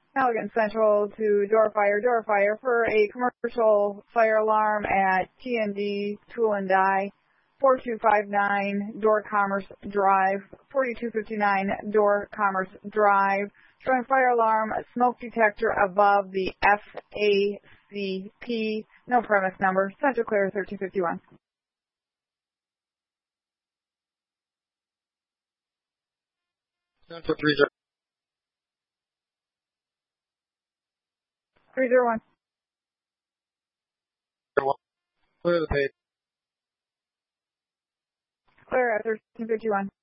Allegan Central to door fire for a commercial fire alarm at T&D Tool and Die, 4259 Door Commerce Drive, 4259 Door Commerce Drive, showing fire alarm smoke detector above the FACP, no premise number, Central Clear 1351. Central 301. Clear the page. Clear at 1351.